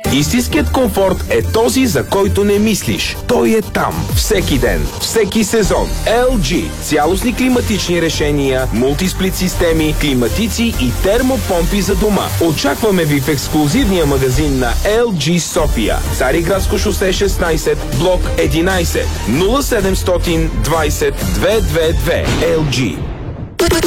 Истинският комфорт е този, за който не мислиш. Той е там. Всеки ден. Всеки сезон. LG. Цялостни климатични решения, мултисплит системи, климатици и термопомпи за дома. Очакваме ви в ексклузивния магазин на LG София. Цариградско шосе 16, блок 11, 0720 222. LG.